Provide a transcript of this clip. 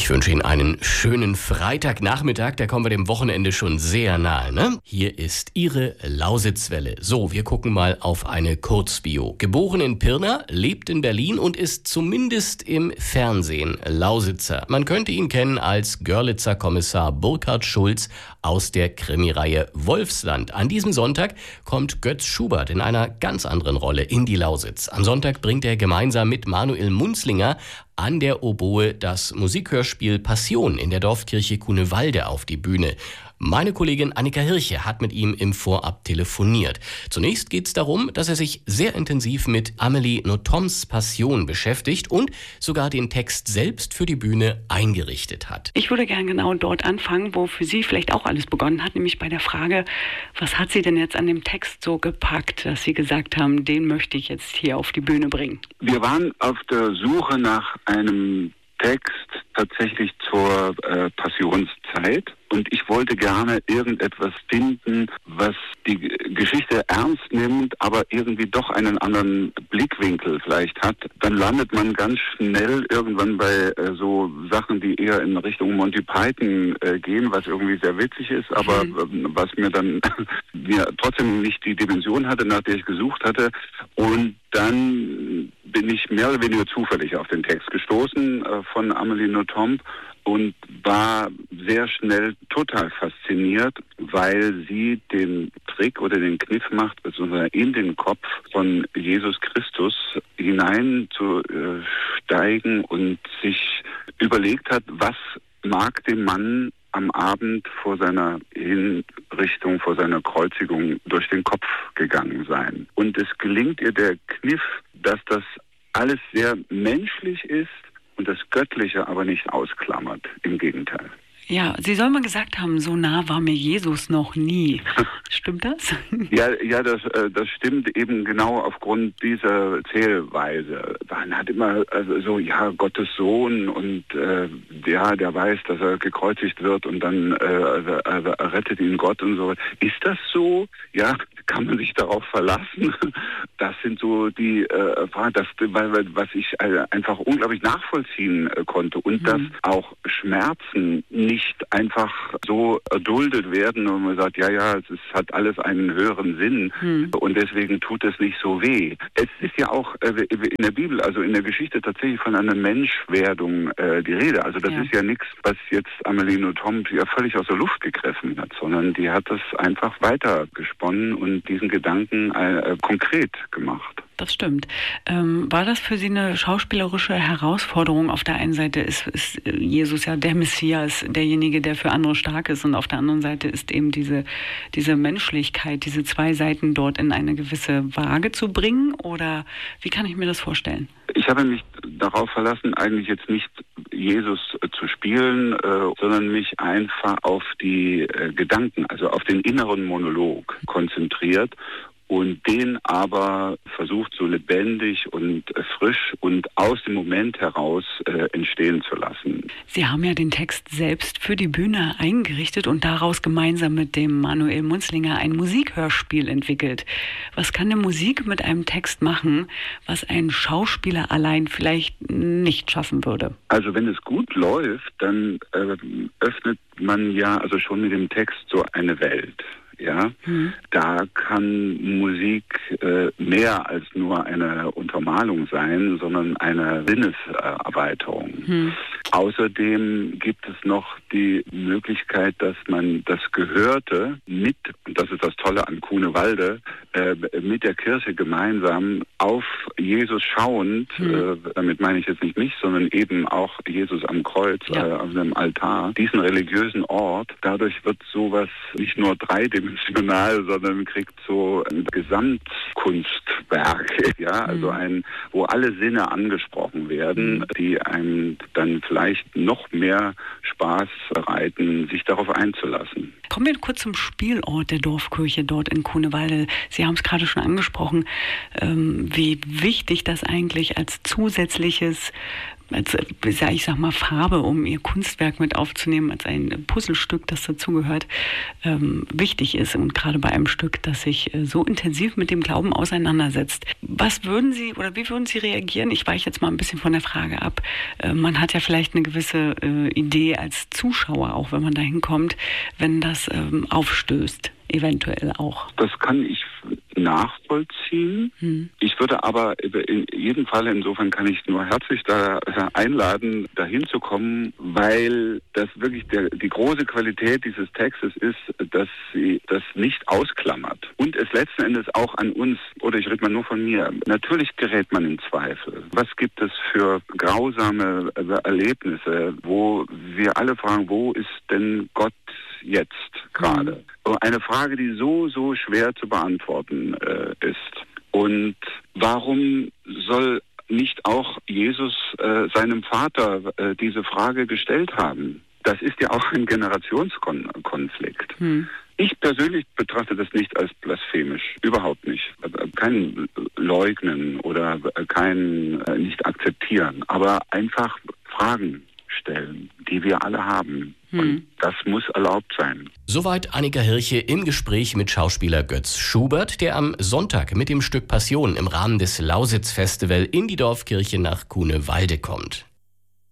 Ich wünsche Ihnen einen schönen Freitagnachmittag. Da kommen wir dem Wochenende schon sehr nahe, ne? Hier ist Ihre Lausitzwelle. So, wir gucken mal auf eine Kurzbio. Geboren in Pirna, lebt in Berlin und ist zumindest im Fernsehen Lausitzer. Man könnte ihn kennen als Görlitzer Kommissar Burkhard Schulz aus der Krimireihe Wolfsland. An diesem Sonntag kommt Götz Schubert in einer ganz anderen Rolle in die Lausitz. Am Sonntag bringt er gemeinsam mit Manuel Munzlinger an der Oboe das Musikhörspiel Passion in der Dorfkirche Kunewalde auf die Bühne. Meine Kollegin Annika Hirche hat mit ihm im Vorab telefoniert. Zunächst geht es darum, dass er sich sehr intensiv mit Amelie Nothomb Passion beschäftigt und sogar den Text selbst für die Bühne eingerichtet hat. Ich würde gerne genau dort anfangen, wo für Sie vielleicht auch alles begonnen hat, nämlich bei der Frage, was hat Sie denn jetzt an dem Text so gepackt, dass Sie gesagt haben, den möchte ich jetzt hier auf die Bühne bringen? Wir waren auf der Suche nach einem Text tatsächlich zur Passionszeit. Und ich wollte gerne irgendetwas finden, was die Geschichte ernst nimmt, aber irgendwie doch einen anderen Blickwinkel vielleicht hat. Dann landet man ganz schnell irgendwann bei so Sachen, die eher in Richtung Monty Python gehen, was irgendwie sehr witzig ist, aber was mir dann trotzdem nicht die Dimension hatte, nach der ich gesucht hatte. Und dann bin ich mehr oder weniger zufällig auf den Text gestoßen von Amelie Nothomb und war sehr schnell total fasziniert, weil sie den Trick oder den Kniff macht, beziehungsweise in den Kopf von Jesus Christus hineinzusteigen und sich überlegt hat, was mag dem Mann am Abend vor seiner Hinrichtung, vor seiner Kreuzigung durch den Kopf gegangen sein. Und es gelingt ihr der Kniff, dass das alles sehr menschlich ist und das Göttliche aber nicht ausklammert. Im Gegenteil. Ja, Sie sollen mal gesagt haben, so nah war mir Jesus noch nie. Stimmt das? Ja, das stimmt eben genau aufgrund dieser Zählweise. Man hat immer so, ja, Gottes Sohn und der weiß, dass er gekreuzigt wird und dann rettet ihn Gott und so. Ist das so? Ja, kann man sich darauf verlassen? Das sind so die Fragen, was ich einfach unglaublich nachvollziehen konnte und dass auch Schmerzen nicht einfach so erduldet werden und man sagt, ja, es hat alles einen höheren Sinn und deswegen tut es nicht so weh. Es ist ja auch in der Bibel, also in der Geschichte tatsächlich von einer Menschwerdung die Rede. Also das ist ja nichts, was jetzt Amelie Nothomb ja völlig aus der Luft gegriffen hat, sondern die hat das einfach weitergesponnen und diesen Gedanken konkret gemacht. Das stimmt. War das für Sie eine schauspielerische Herausforderung? Auf der einen Seite ist Jesus ja der Messias, derjenige, der für andere stark ist, und auf der anderen Seite ist eben diese Menschlichkeit, diese zwei Seiten dort in eine gewisse Waage zu bringen? Oder wie kann ich mir das vorstellen? Ich habe mich darauf verlassen, eigentlich jetzt nicht Jesus zu spielen, sondern mich einfach auf die Gedanken, also auf den inneren Monolog konzentriert. Und den aber versucht so lebendig und frisch und aus dem Moment heraus entstehen zu lassen. Sie haben ja den Text selbst für die Bühne eingerichtet und daraus gemeinsam mit dem Manuel Munzlinger ein Musikhörspiel entwickelt. Was kann eine Musik mit einem Text machen, was ein Schauspieler allein vielleicht nicht schaffen würde? Also wenn es gut läuft, dann öffnet man ja also schon mit dem Text so eine Welt. Ja, da kann Musik mehr als nur eine Untermalung sein, sondern eine Sinneserweiterung. Außerdem gibt es noch die Möglichkeit, dass man das Gehörte mit, und das ist das Tolle an Kunewalde, mit der Kirche gemeinsam auf Jesus schauend, damit meine ich jetzt nicht mich, sondern eben auch Jesus am Kreuz, auf dem Altar, diesen religiösen Ort, dadurch wird sowas nicht nur dreidimensional, sondern kriegt so ein Gesamtkunstwerk, also wo alle Sinne angesprochen werden, die einem dann vielleicht noch mehr Spaß bereiten, sich darauf einzulassen. Kommen wir kurz zum Spielort der Dorfkirche dort in Kunewalde. Sie haben es gerade schon angesprochen, wie wichtig das eigentlich als zusätzliches ich sag mal, Farbe, um ihr Kunstwerk mit aufzunehmen, als ein Puzzlestück, das dazugehört, wichtig ist. Und gerade bei einem Stück, das sich so intensiv mit dem Glauben auseinandersetzt. Wie würden Sie reagieren? Ich weiche jetzt mal ein bisschen von der Frage ab. Man hat ja vielleicht eine gewisse Idee als Zuschauer, auch wenn man da hinkommt, wenn das aufstößt. Eventuell auch. Das kann ich nachvollziehen. Ich würde aber in jedem Fall, insofern kann ich nur herzlich da einladen, dahin zu kommen, weil das wirklich die große Qualität dieses Textes ist, dass sie das nicht ausklammert. Und es letzten Endes auch an uns, oder ich rede mal nur von mir, natürlich gerät man in Zweifel. Was gibt es für grausame Erlebnisse, wo wir alle fragen, wo ist denn Gott jetzt gerade? Eine Frage, die so schwer zu beantworten ist. Und warum soll nicht auch Jesus seinem Vater diese Frage gestellt haben? Das ist ja auch ein Generationskonflikt. Ich persönlich betrachte das nicht als blasphemisch, überhaupt nicht. Kein Leugnen oder kein nicht akzeptieren, aber einfach Fragen stellen, die wir alle haben. Und das muss erlaubt sein. Soweit Annika Hirche im Gespräch mit Schauspieler Götz Schubert, der am Sonntag mit dem Stück Passion im Rahmen des Lausitz-Festival in die Dorfkirche nach Kuhnewalde kommt.